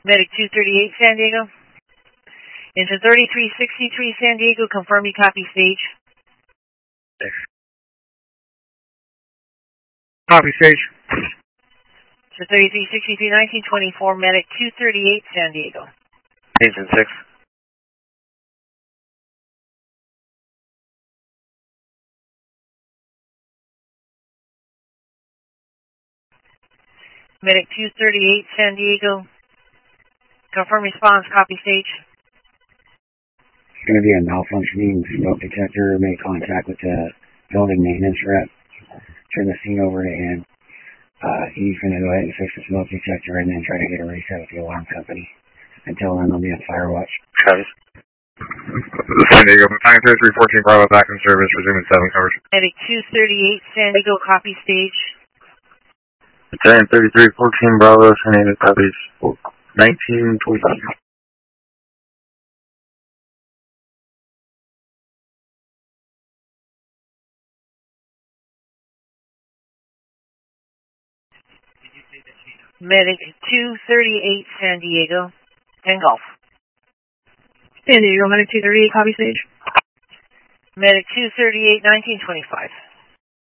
Medic 238 San Diego. Into 3363 San Diego, confirm you copy stage. Copy stage. To 3363 1924 Medic 238 San Diego. Agent 6. Medic 238 San Diego. Confirm response, copy stage. It's going to be a malfunctioning smoke detector. Make contact with the building maintenance rep. Turn the scene over to him. He's going to go ahead and fix the smoke detector and then try to get a reset with the alarm company. Until then, they'll be on fire watch. Travis. San Diego, Battalion 3314 Bravo back in service, resuming 7 coverage. Medic 238 San Diego, copy stage. Battalion 3314 Bravo, San Diego, copies 1926. Medic 238 San Diego, 10 Golf. San Diego, Medic 238, copy stage. Medic 238 1925.